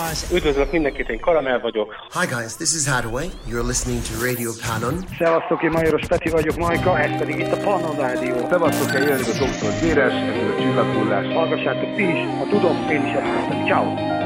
Üdvözlök mindenkit, én Karamell vagyok. Hi guys, this is Hadaway. You're listening to Radio Pannon. Szevasztok, én Majoros Peti vagyok, Majka, ez pedig itt a Pannon Rádió. Szevasztok, én jönnek a Dr. Géres, ez a Csillaghullás. Hallgassátok ti is, ha tudom, én is ezt mondtam. Ciao.